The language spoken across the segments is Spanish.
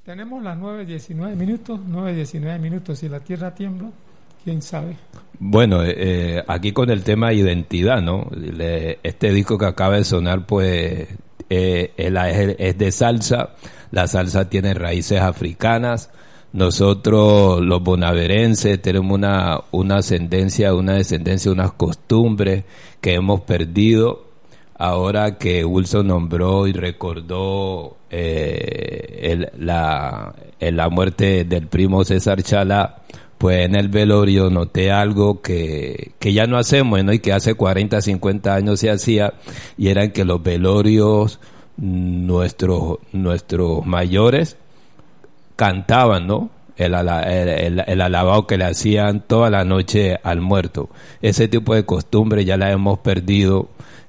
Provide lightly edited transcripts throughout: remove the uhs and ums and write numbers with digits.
Tenemos las 9:19 minutos. Si la tierra tiembla, quién sabe. Bueno, aquí con el tema de identidad, ¿no? Este disco que acaba de sonar, pues, es de salsa. La salsa tiene raíces africanas. Nosotros, los bonaverenses, tenemos una descendencia, unas costumbres que hemos perdido. Ahora que Wilson nombró y recordó la muerte del primo César Chalá, pues en el velorio noté algo que ya no hacemos, ¿no? Y que hace 40, 50 años se hacía, y eran que los velorios, nuestros mayores cantaban, ¿no? El alabado que le hacían toda la noche al muerto. Ese tipo de costumbre ya la hemos perdido.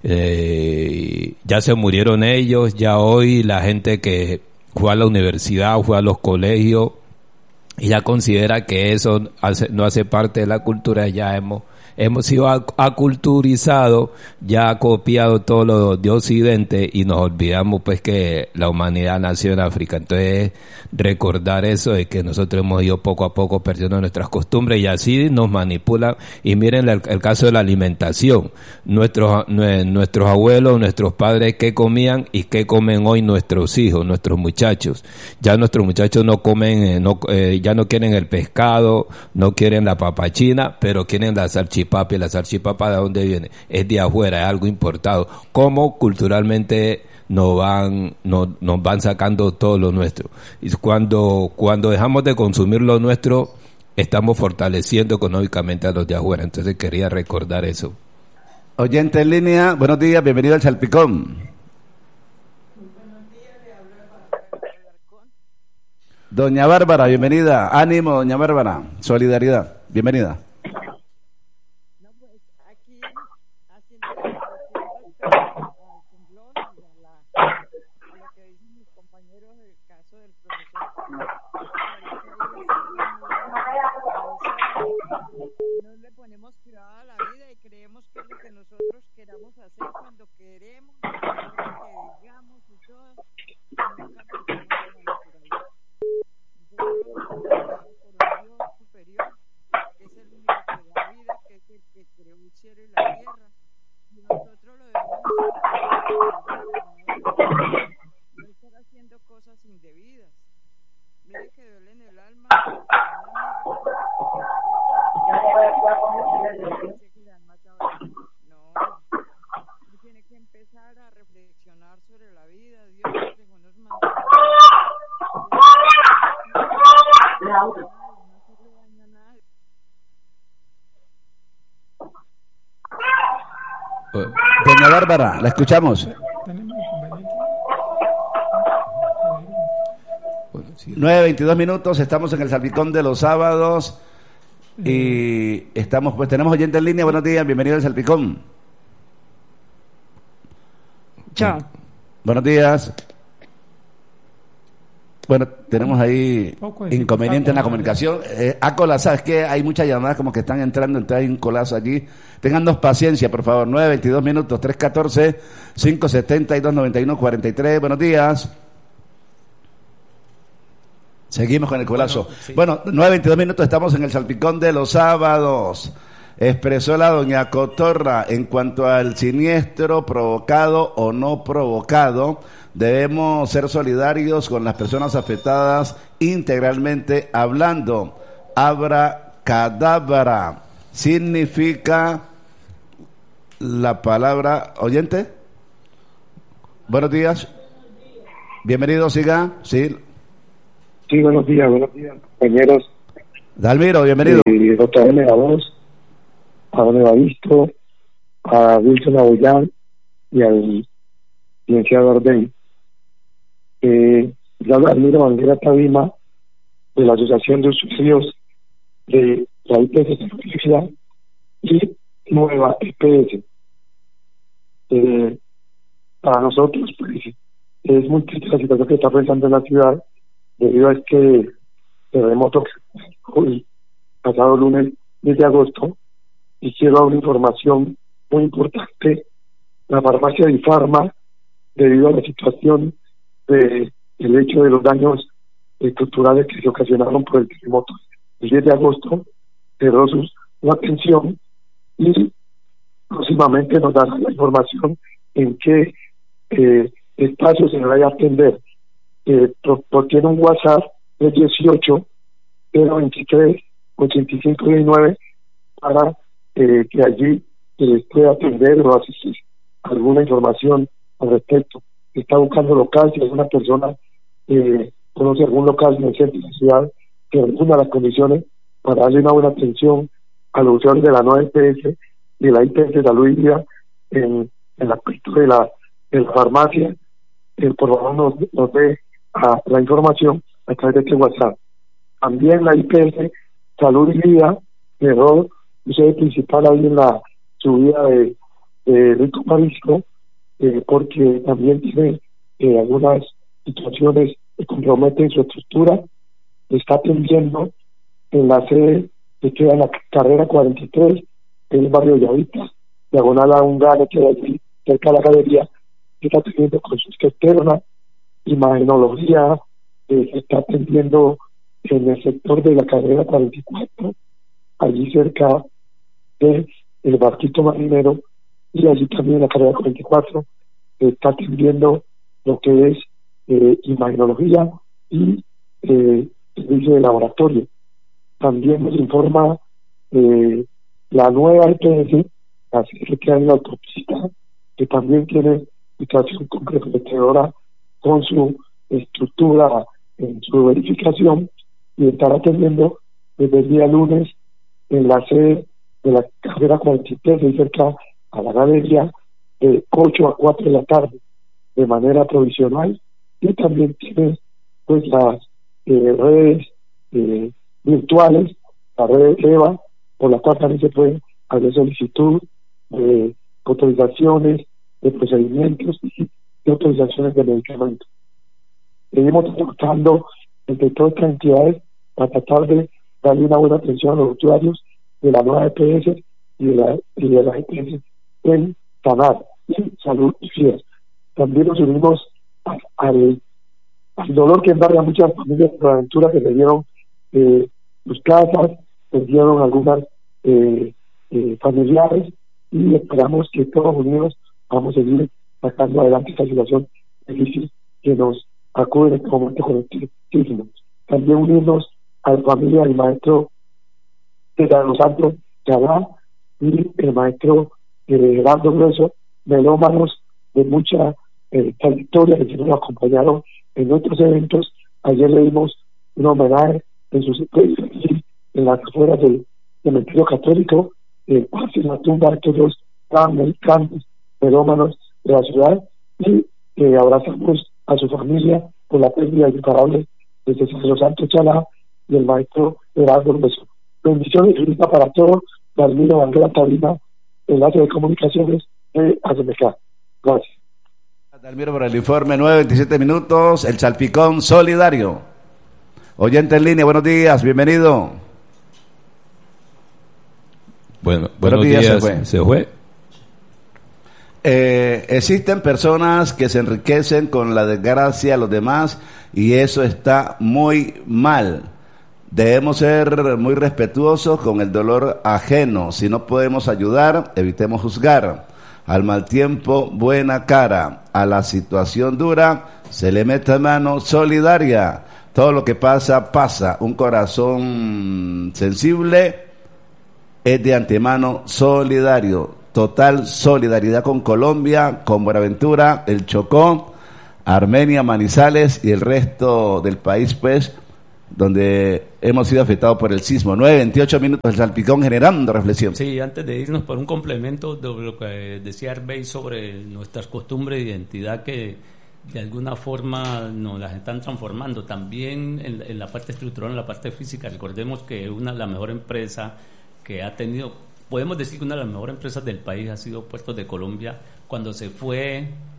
Ya se murieron ellos. Ya hoy la gente que fue a la universidad, fue a los colegios, y ya considera que eso no hace parte de la cultura. Ya hemos sido aculturizados, ya copiado todo lo de Occidente, y nos olvidamos pues que la humanidad nació en África. Entonces, recordar eso de que nosotros hemos ido poco a poco perdiendo nuestras costumbres, y así nos manipulan. Y miren el caso de la alimentación. Nuestros abuelos, nuestros padres, ¿qué comían y qué comen hoy nuestros hijos, nuestros muchachos? Ya nuestros muchachos no comen, ya no quieren el pescado, no quieren la papachina, pero quieren la salchipapa. Y la salchipapa, ¿de dónde viene? Es de afuera, es algo importado. ¿Cómo culturalmente nos van sacando todo lo nuestro? Y cuando dejamos de consumir lo nuestro, estamos fortaleciendo económicamente a los de afuera. Entonces quería recordar eso. Oyente en línea, buenos días, bienvenido al Salpicón. Buenos días, le habla Alarcón. Doña Bárbara, bienvenida. Ánimo, doña Bárbara. Solidaridad, bienvenida. No le ponemos cuidado a la vida y creemos que es lo que nosotros queramos hacer cuando queremos, lo que digamos y todo, nunca pensamos en la naturaleza. Nosotros por un Dios superior, que es el único que da vida, que es el que creó el cielo y la tierra, y nosotros lo debemos no estar haciendo cosas indebidas. Mire que duele en el alma. No, tiene que empezar a reflexionar sobre la vida. Dios dejó unos mandamientos. No se le daña a nadie. Doña Bárbara, la escuchamos. 9:22 minutos, estamos en el Salpicón de los sábados y tenemos oyente en línea. Buenos días, bienvenido al Salpicón. Chao. Buenos días. Bueno, tenemos ahí inconveniente en la comunicación. ¿Sabes qué? Hay muchas llamadas como que están entrando, entonces hay un colazo allí. Téngannos paciencia, por favor. 9:22 minutos, 314-572-9143. Buenos días. Seguimos con el colazo. Bueno, 9:22 minutos, estamos en el Salpicón de los sábados. Expresó la doña Cotorra en cuanto al siniestro provocado o no provocado. Debemos ser solidarios con las personas afectadas integralmente hablando. Abracadabra significa la palabra. ¿Oyente? Buenos días. Bienvenido, siga. Sí. Sí, buenos días, compañeros. Dalmiro, bienvenido. Doctor M. Voz, a don Evaristo, a Wilson Aboyán y al licenciado Ardén. Ya Dalmiro Banguera Tabima, de la Asociación de Usuarios de la IPS Electricidad y Nueva EPS. Para nosotros, pues, es muy triste la situación que está pasando en la ciudad, debido a este terremoto hoy, pasado lunes 10 de agosto, y quiero dar una información muy importante. La farmacia Difarma, debido a la situación del hecho de los daños estructurales que se ocasionaron por el terremoto. El 10 de agosto cerró su atención y próximamente nos dará la información en qué espacio se vaya a atender. Tiene un WhatsApp de 18 023 8519 para que allí se les pueda atender o asistir alguna información al respecto. Está buscando local, si alguna persona conoce algún local en el centro de la ciudad que reúna las condiciones para darle una buena atención a los usuarios de la nueva EPS y de la IPS de Salud y Vida en el aspecto de la farmacia, por favor nos dé la información a través de este WhatsApp. También la IPS Salud y Vida cerró su sede principal ahí en la subida de Rico Marisco, porque también tiene algunas situaciones que comprometen su estructura. Está atendiendo en la sede que queda en la carrera 43, en el barrio de Llavita, diagonal a un gane que hay allí cerca de la galería, que está atendiendo consulta externa, imagenología, se está atendiendo en el sector de la carrera 44, allí cerca de el barquito marinero, y allí también en la carrera 44 se está atendiendo lo que es imagenología y servicio de laboratorio. También nos informa la nueva EPS, así que queda en la autopista, que también tiene situación comprometedora con su estructura en su verificación, y estará atendiendo desde el día lunes en la sede de la carrera 43 y cerca a la galería de 8 a 4 de la tarde de manera provisional, y también tiene pues las redes virtuales, la red EVA, por la cual también se puede hacer solicitud de autorizaciones, de procedimientos y de autorizaciones de medicamentos. Seguimos trabajando entre todas estas entidades para tratar de darle una buena atención a los usuarios de la nueva EPS y de la EPS en Sanar y Salud y FIES. También nos unimos al dolor que embarga a muchas familias de Buenaventura que perdieron sus casas, perdieron algunas familiares, y esperamos que todos unidos vamos a seguir sacando adelante esta situación difícil que nos acude en este momento colectivo. También unirnos a la familia del maestro de los Santos Chalá y el maestro Gerardo Grueso, melómanos de mucha trayectoria que nos acompañaron en otros eventos. Ayer le dimos un homenaje en sus en las afueras del cementerio católico, pase en la tumba de todos los grandes melómanos de la ciudad, y abrazamos a su familia por la pérdida irreparable de los Santos Chalá y el maestro Gerardo Grueso. Bendiciones y felicidad para todos. Dalmiro Banguera Tabrina, enlace de comunicaciones de ASMK. Gracias. Dalmiro por el informe. 9:27 minutos, el Salpicón Solidario. Oyente en línea, buenos días, bienvenido. Bueno, buenos días. ¿Se fue? Existen personas que se enriquecen con la desgracia de los demás, y eso está muy mal. Debemos ser muy respetuosos con el dolor ajeno. Si no podemos ayudar, evitemos juzgar. Al mal tiempo, buena cara. A la situación dura, se le mete mano solidaria. Todo lo que pasa, pasa. Un corazón sensible es de antemano solidario. Total solidaridad con Colombia, con Buenaventura, el Chocó, Armenia, Manizales y el resto del país, pues, donde hemos sido afectados por el sismo. 9:28 minutos, el Salpicón generando reflexión. Sí, antes de irnos, por un complemento de lo que decía Arbey sobre nuestras costumbres de identidad que de alguna forma nos las están transformando. También en la parte estructural, en la parte física, recordemos que la mejor empresa que ha tenido, podemos decir que una de las mejores empresas del país ha sido Puertos de Colombia. Cuando se fue